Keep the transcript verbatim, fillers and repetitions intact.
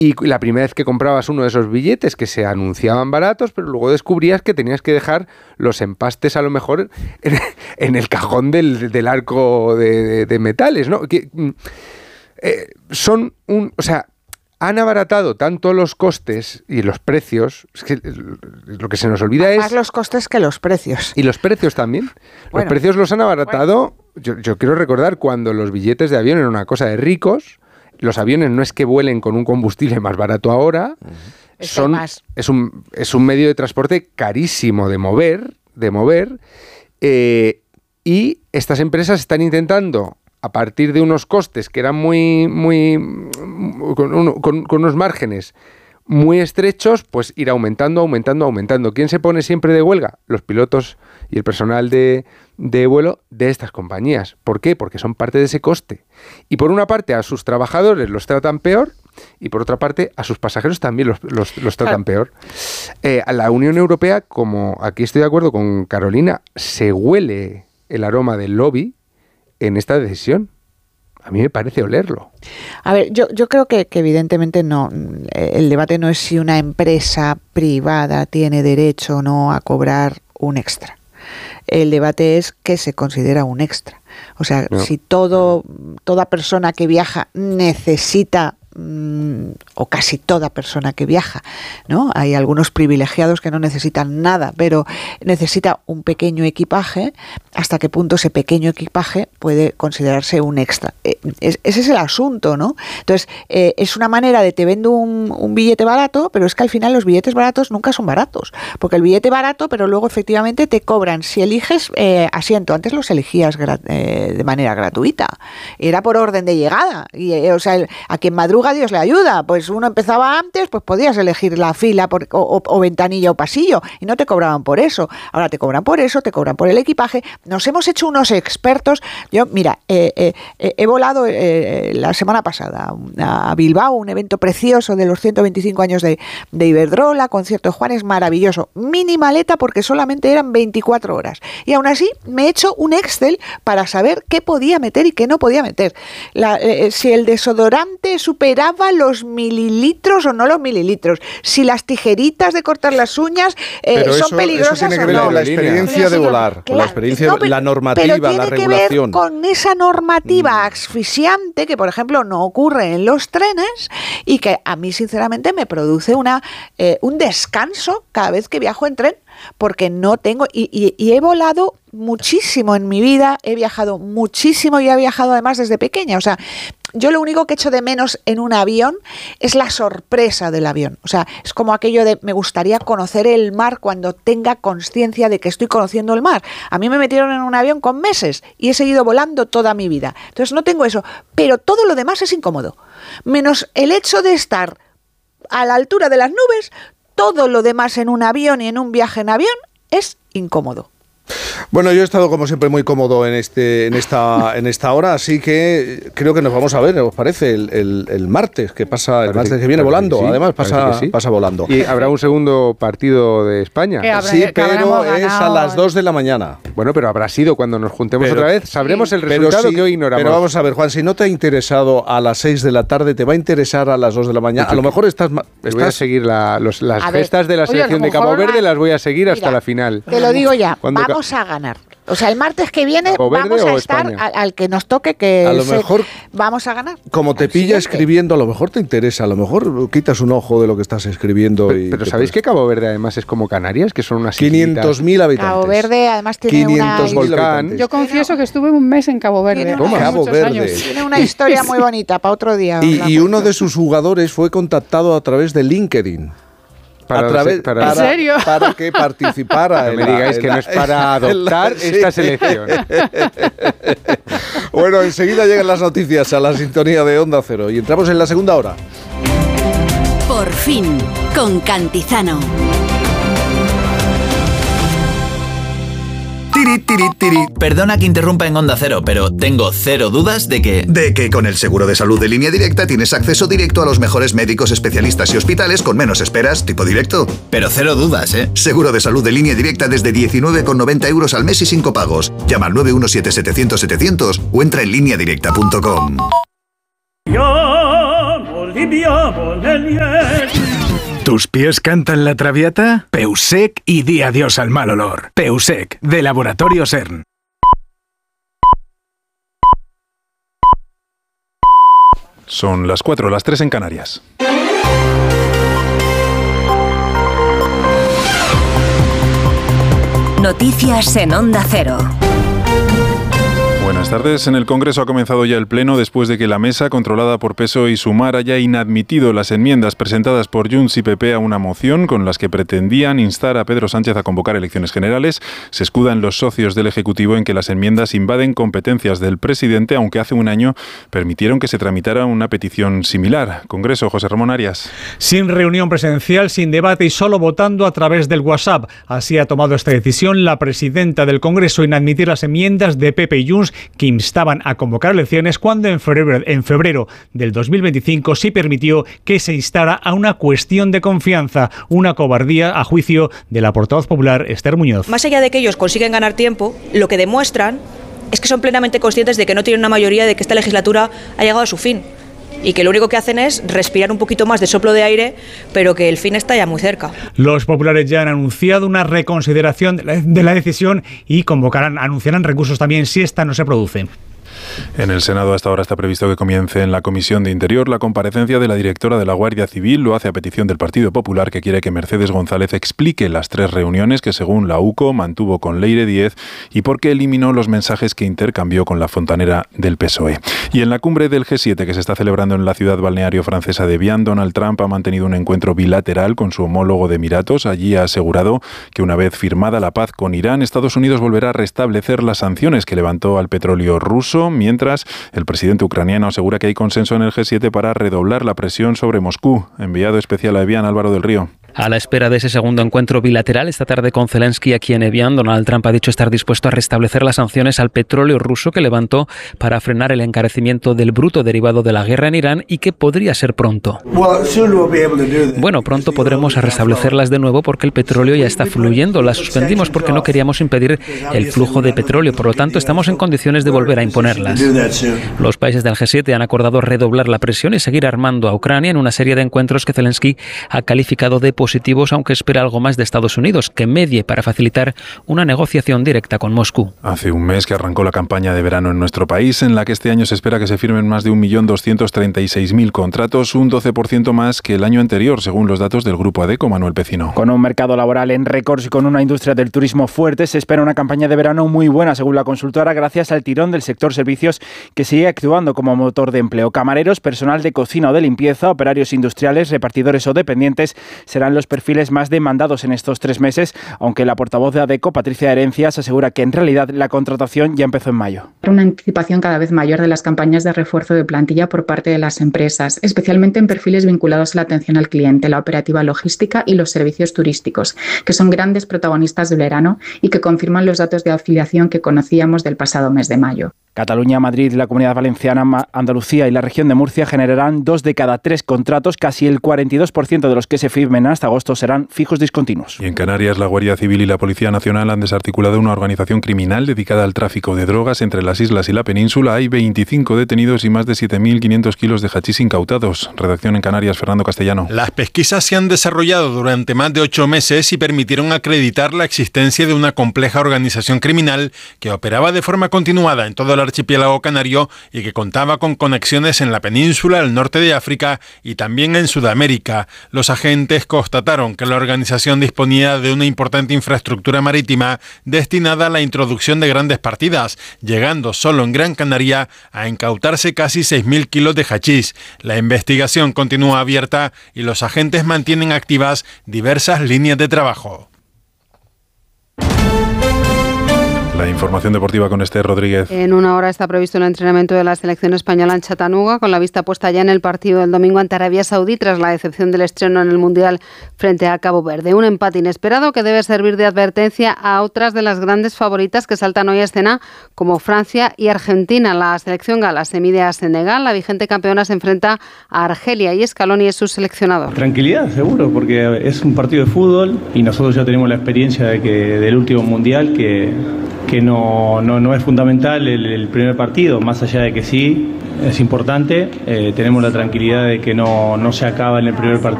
Y la primera vez que comprabas uno de esos billetes que se anunciaban baratos, pero luego descubrías que tenías que dejar los empastes a lo mejor en, en el cajón del, del arco de, de, de metales, ¿no? Que, eh, son un... O sea, han abaratado tanto los costes y los precios, es que lo que se nos olvida más es... Más los costes que los precios. Y los precios también. Bueno, los precios los han abaratado. Bueno. Yo, yo quiero recordar cuando los billetes de avión eran una cosa de ricos. Los aviones no es que vuelen con un combustible más barato ahora, uh-huh. son, es, un, es un medio de transporte carísimo de mover, de mover eh, y estas empresas están intentando, a partir de unos costes que eran muy, muy con, un, con, con unos márgenes muy estrechos, pues ir aumentando, aumentando, aumentando. ¿Quién se pone siempre de huelga? Los pilotos y el personal de, de vuelo de estas compañías. ¿Por qué? Porque son parte de ese coste. Y por una parte a sus trabajadores los tratan peor y por otra parte a sus pasajeros también los, los, los tratan claro. peor. Eh, a la Unión Europea, como aquí estoy de acuerdo con Carolina, se huele el aroma del lobby en esta decisión. A mí me parece olerlo. A ver, yo, yo creo que, que evidentemente no. El debate no es si una empresa privada tiene derecho o no a cobrar un extra. El debate es qué se considera un extra. O sea, no. si todo toda persona que viaja necesita o casi toda persona que viaja, ¿no? Hay algunos privilegiados que no necesitan nada, pero necesita un pequeño equipaje. ¿Hasta qué punto ese pequeño equipaje puede considerarse un extra? Eh, es, ese es el asunto, ¿no? Entonces, eh, es una manera de te vendo un, un billete barato, pero es que al final los billetes baratos nunca son baratos, porque el billete barato, pero luego efectivamente te cobran, si eliges eh, asiento, antes los elegías gra- eh, de manera gratuita, era por orden de llegada, y, eh, o sea, el, a quien madruga Dios le ayuda, pues uno empezaba antes, pues podías elegir la fila por, o, o, o ventanilla o pasillo y no te cobraban por eso. Ahora te cobran por eso, te cobran por el equipaje. Nos hemos hecho unos expertos. Yo, mira, eh, eh, eh, he volado eh, la semana pasada a Bilbao, un evento precioso de los ciento veinticinco años de, de Iberdrola, concierto de Juanes, maravilloso. Mini maleta porque solamente eran veinticuatro horas. Y aún así me he hecho un Excel para saber qué podía meter y qué no podía meter. La, eh, si el desodorante supera los mililitros o no los mililitros, si las tijeritas de cortar las uñas eh, son eso, peligrosas eso tiene que o ver no. con la experiencia de volar, claro, con la experiencia, no, pero, la normativa, pero tiene la que regulación. Ver con esa normativa mm. asfixiante que, por ejemplo, no ocurre en los trenes y que a mí, sinceramente, me produce una eh, un descanso cada vez que viajo en tren. Porque no tengo, y, y, y he volado muchísimo en mi vida, he viajado muchísimo y he viajado además desde pequeña. O sea, yo lo único que echo de menos en un avión es la sorpresa del avión. O sea, es como aquello de me gustaría conocer el mar cuando tenga conciencia de que estoy conociendo el mar. A mí me metieron en un avión con meses y he seguido volando toda mi vida. Entonces no tengo eso, pero todo lo demás es incómodo. Menos el hecho de estar a la altura de las nubes. Todo lo demás en un avión y en un viaje en avión es incómodo. Bueno, yo he estado como siempre muy cómodo en este en esta en esta hora, así que creo que nos vamos a ver, ¿os parece? El, el, el martes, que pasa, el martes que viene volando, sí, además pasa, sí. pasa volando. Y habrá un segundo partido de España. Habrá, sí, pero es a las dos de la mañana. Bueno, pero habrá sido cuando nos juntemos pero, otra vez, sabremos sí. el resultado pero sí, que hoy ignoramos. Pero vamos a ver, Juan, si no te ha interesado a las seis de la tarde, te va a interesar a las dos de la mañana. A lo mejor estás... estás voy a seguir la, los, las a gestas ver, de la selección oye, de Cabo Verde, la... las voy a seguir hasta Mira, la final. Te lo digo ya, Cuando vamos ca... a ganar. O sea, el martes que viene Cabo Verde vamos a o estar España. al, al que nos toque que a lo se, mejor, vamos a ganar. Como te pilla siguiente. escribiendo, a lo mejor te interesa, a lo mejor quitas un ojo de lo que estás escribiendo. Pero, y pero ¿sabéis puedes... que Cabo Verde además es como Canarias, que son unas quinientos mil habitantes? Cabo Verde además tiene quinientos una... volcán. Yo confieso que estuve un mes en Cabo Verde. Una... Cabo Verde. Años. Tiene una historia muy bonita para otro día. Y, y uno de sus jugadores fue contactado a través de LinkedIn. Para, a través, para, ¿En serio? Para que participara. No me digáis la, que la, no es para adoptar la, esta sí. selección. Bueno, enseguida llegan las noticias a la sintonía de Onda Cero y entramos en la segunda hora. Por fin, con Cantizano. Tiri, tiri, tiri. Perdona que interrumpa en Onda Cero, pero tengo cero dudas de que... De que con el seguro de salud de Línea Directa tienes acceso directo a los mejores médicos, especialistas y hospitales con menos esperas, tipo directo. Pero cero dudas, ¿eh? Seguro de salud de Línea Directa desde diecinueve con noventa euros al mes y cinco pagos. Llama al nueve uno siete setecientos setecientos o entra en línea directa punto com. ¿Tus pies cantan la traviata? Peusec y di adiós al mal olor. Peusec, de Laboratorio CERN. Son las cuatro, las tres en Canarias. Noticias en Onda Cero. Buenas tardes. En el Congreso ha comenzado ya el Pleno después de que la mesa, controlada por P S O E y Sumar, haya inadmitido las enmiendas presentadas por Junts y P P a una moción con las que pretendían instar a Pedro Sánchez a convocar elecciones generales. Se escudan los socios del Ejecutivo en que las enmiendas invaden competencias del presidente, aunque hace un año permitieron que se tramitara una petición similar. Congreso, José Ramón Arias. Sin reunión presencial, sin debate y solo votando a través del WhatsApp. Así ha tomado esta decisión la presidenta del Congreso, inadmitir las enmiendas de P P y Junts que instaban a convocar elecciones cuando en febrero, en febrero del dos mil veinticinco sí permitió que se instara a una cuestión de confianza, una cobardía a juicio de la portavoz popular Esther Muñoz. Más allá de que ellos consiguen ganar tiempo, lo que demuestran es que son plenamente conscientes de que no tienen una mayoría, de que esta legislatura ha llegado a su fin y que lo único que hacen es respirar un poquito más de soplo de aire, pero que el fin está ya muy cerca. Los populares ya han anunciado una reconsideración de la, de la decisión y convocarán, anunciarán recursos también si esta no se produce. En el Senado hasta ahora está previsto que comience en la Comisión de Interior la comparecencia de la directora de la Guardia Civil. Lo hace a petición del Partido Popular, que quiere que Mercedes González explique las tres reuniones que, según la U C O, mantuvo con Leire Díez y por qué eliminó los mensajes que intercambió con la fontanera del P S O E. Y en la cumbre del G siete, que se está celebrando en la ciudad balneario francesa de Evian, Donald Trump ha mantenido un encuentro bilateral con su homólogo de Emiratos. Allí ha asegurado que una vez firmada la paz con Irán, Estados Unidos volverá a restablecer las sanciones que levantó al petróleo ruso, mientras el presidente ucraniano asegura que hay consenso en el G siete para redoblar la presión sobre Moscú. Enviado especial a Evian, Álvaro del Río. A la espera de ese segundo encuentro bilateral esta tarde con Zelensky aquí en Evian, Donald Trump ha dicho estar dispuesto a restablecer las sanciones al petróleo ruso que levantó para frenar el encarecimiento del bruto derivado de la guerra en Irán y que podría ser pronto. Bueno, pronto podremos restablecerlas de nuevo porque el petróleo ya está fluyendo. Las suspendimos porque no queríamos impedir el flujo de petróleo, por lo tanto estamos en condiciones de volver a imponerlas. Los países del G siete han acordado redoblar la presión y seguir armando a Ucrania en una serie de encuentros que Zelensky ha calificado de positivos, aunque espera algo más de Estados Unidos, que medie para facilitar una negociación directa con Moscú. Hace un mes que arrancó la campaña de verano en nuestro país, en la que este año se espera que se firmen más de un millón doscientos treinta y seis mil contratos, un doce por ciento más que el año anterior, según los datos del Grupo ADECO. Manuel Pecino. Con un mercado laboral en récords y con una industria del turismo fuerte, se espera una campaña de verano muy buena, según la consultora, gracias al tirón del sector servicios, que sigue actuando como motor de empleo. Camareros, personal de cocina o de limpieza, operarios industriales, repartidores o dependientes serán los perfiles más demandados en estos tres meses, aunque la portavoz de ADECO, Patricia Herencias, asegura que en realidad la contratación ya empezó en mayo. Una anticipación cada vez mayor de las campañas de refuerzo de plantilla por parte de las empresas, especialmente en perfiles vinculados a la atención al cliente, la operativa logística y los servicios turísticos, que son grandes protagonistas del verano y que confirman los datos de afiliación que conocíamos del pasado mes de mayo. Cataluña, Madrid, la Comunidad Valenciana, Andalucía y la región de Murcia generarán dos de cada tres contratos. Casi el cuarenta y dos por ciento de los que se firmen hasta agosto serán fijos discontinuos. Y en Canarias, la Guardia Civil y la Policía Nacional han desarticulado una organización criminal dedicada al tráfico de drogas entre las islas y la península. Hay veinticinco detenidos y más de siete mil quinientos kilos de hachís incautados. Redacción en Canarias, Fernando Castellano. Las pesquisas se han desarrollado durante más de ocho meses y permitieron acreditar la existencia de una compleja organización criminal que operaba de forma continuada en todo el archipiélago canario y que contaba con conexiones en la península, el norte de África y también en Sudamérica. Los agentes constataron que la organización disponía de una importante infraestructura marítima destinada a la introducción de grandes partidas, llegando solo en Gran Canaria a incautarse casi seis mil kilos de hachís. La investigación continúa abierta y los agentes mantienen activas diversas líneas de trabajo. La información deportiva con Esther Rodríguez. En una hora está previsto el entrenamiento de la selección española en Chattanooga, con la vista puesta ya en el partido del domingo ante Arabia Saudí, tras la decepción del estreno en el Mundial frente a Cabo Verde. Un empate inesperado que debe servir de advertencia a otras de las grandes favoritas que saltan hoy a escena, como Francia y Argentina. La selección gala se mide a Senegal, la vigente campeona se enfrenta a Argelia y Scaloni es su seleccionador. Tranquilidad, seguro, porque es un partido de fútbol y nosotros ya tenemos la experiencia de que del último Mundial que que no, no, no es fundamental el, el primer partido, más allá de que sí, es importante. Eh, tenemos la tranquilidad de que no, no se acaba en el primer partido.